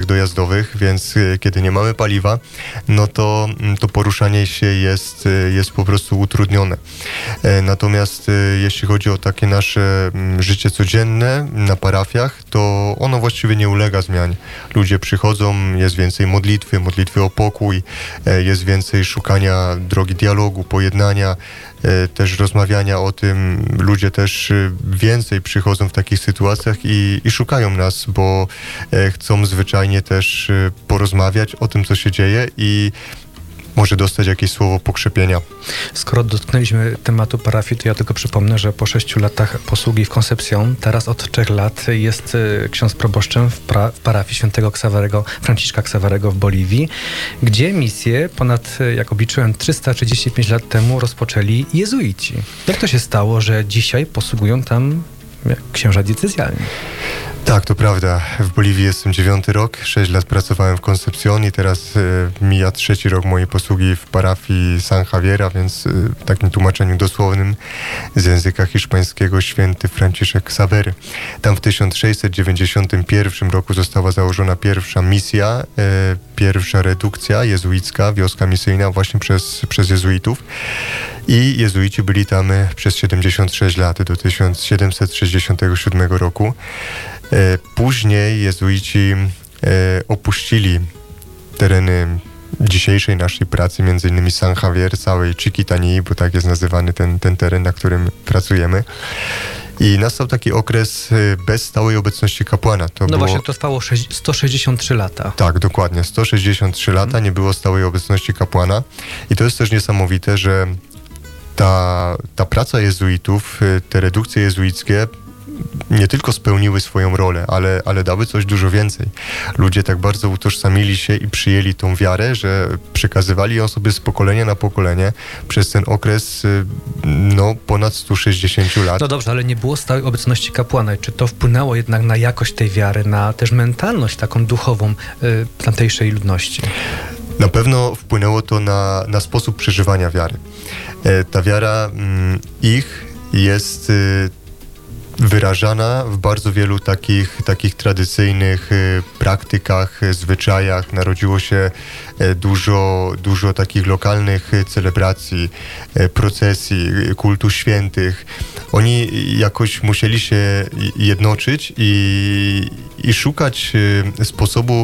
dojazdowych, więc kiedy nie mamy paliwa, no to poruszanie się jest po prostu utrudnione. Natomiast jeśli chodzi o takie nasze życie codzienne na parafiach, to ono właściwie nie ulega zmianie. Ludzie przychodzą, jest więcej modlitwy o pokój, jest więcej szukania drogi dialogu, pojednania, też rozmawiania o tym. Ludzie też więcej przychodzą w takich sytuacjach i szukają nas, bo chcą zwyczajnie też porozmawiać o tym, co się dzieje i może dostać jakieś słowo pokrzepienia. Skoro dotknęliśmy tematu parafii, to ja tylko przypomnę, że po 6 latach posługi w Concepción, teraz od 3 lat jest ksiądz proboszczem w parafii świętego Franciszka Xaverego w Boliwii, gdzie misję ponad, jak obliczyłem, 335 lat temu rozpoczęli jezuici. Jak to się stało, że dzisiaj posługują tam księża diecezjalni? Tak, to prawda. W Boliwii jestem 9. rok, 6 lat pracowałem w Concepción i teraz mija 3. rok mojej posługi w parafii San Javiera, więc w takim tłumaczeniu dosłownym z języka hiszpańskiego święty Franciszek Xavery. Tam w 1691 roku została założona pierwsza misja, pierwsza redukcja jezuicka, wioska misyjna właśnie przez jezuitów. I jezuici byli tam przez 76 lat, do 1767 roku. Później jezuici opuścili tereny dzisiejszej naszej pracy, między innymi San Javier, całej Chiquitanii, bo tak jest nazywany ten teren, na którym pracujemy. I nastał taki okres bez stałej obecności kapłana. Właśnie to trwało 163 lata. Tak, dokładnie. 163 lata nie było stałej obecności kapłana. I to jest też niesamowite, że ta praca jezuitów, te redukcje jezuickie nie tylko spełniły swoją rolę, ale dały coś dużo więcej. Ludzie tak bardzo utożsamili się i przyjęli tą wiarę, że przekazywali ją sobie z pokolenia na pokolenie przez ten okres ponad 160 lat. No dobrze, ale nie było stałej obecności kapłana. Czy to wpłynęło jednak na jakość tej wiary, na też mentalność taką duchową tamtejszej ludności? Na pewno wpłynęło to na sposób przeżywania wiary. Ta wiara ich jest wyrażana w bardzo wielu takich tradycyjnych praktykach, zwyczajach. Narodziło się dużo takich lokalnych celebracji, procesji, kultu świętych. Oni jakoś musieli się jednoczyć i szukać sposobu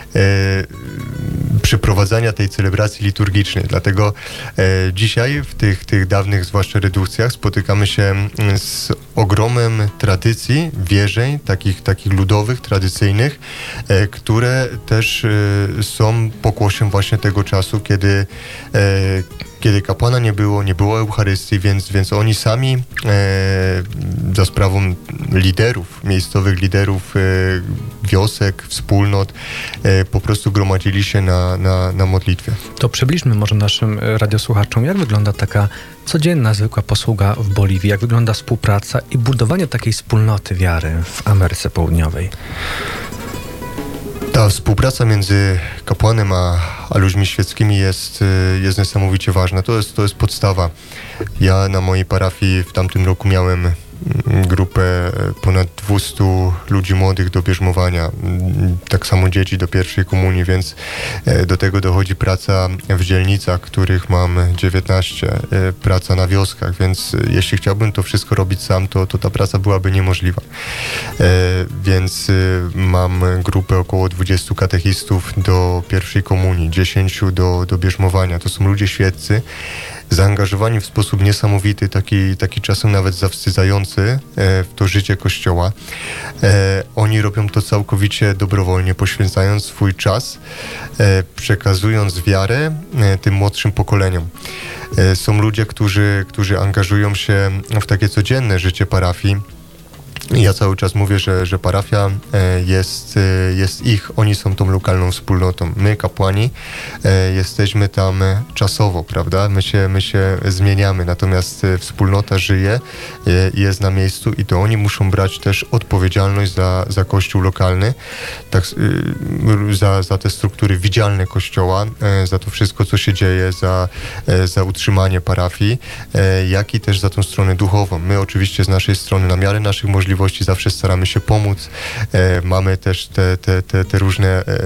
przeprowadzania tej celebracji liturgicznej. Dlatego dzisiaj w tych dawnych, zwłaszcza redukcjach, spotykamy się z ogromem tradycji, wierzeń, takich ludowych, tradycyjnych, które też są pokłosiem właśnie tego czasu, kiedy kapłana nie było Eucharystii, więc oni sami za sprawą miejscowych liderów wiosek, wspólnot, po prostu gromadzili się na modlitwie. To przybliżmy może naszym radiosłuchaczom, jak wygląda taka codzienna, zwykła posługa w Boliwii, jak wygląda współpraca i budowanie takiej wspólnoty wiary w Ameryce Południowej. Ta współpraca między kapłanem a ludźmi świeckimi jest niesamowicie ważna. To jest podstawa. Ja na mojej parafii w tamtym roku miałem grupę ponad 200 ludzi młodych do bierzmowania, tak samo dzieci do pierwszej komunii, więc do tego dochodzi praca w dzielnicach, których mam 19, praca na wioskach, więc jeśli chciałbym to wszystko robić sam, to ta praca byłaby niemożliwa. Więc mam grupę około 20 katechistów do pierwszej komunii, 10 do bierzmowania. To są ludzie świeccy, zaangażowani w sposób niesamowity, taki czasem nawet zawstydzający w to życie Kościoła. Oni robią to całkowicie dobrowolnie, poświęcając swój czas, przekazując wiarę tym młodszym pokoleniom. Są ludzie, którzy angażują się w takie codzienne życie parafii. Ja cały czas mówię, że parafia jest ich, oni są tą lokalną wspólnotą. My, kapłani, jesteśmy tam czasowo, prawda? My się zmieniamy, natomiast wspólnota żyje, jest na miejscu i to oni muszą brać też odpowiedzialność za kościół lokalny, tak, za te struktury widzialne kościoła, za to wszystko, co się dzieje, za utrzymanie parafii, jak i też za tą stronę duchową. My oczywiście z naszej strony, na miarę naszych możliwości, zawsze staramy się pomóc. Mamy też te różne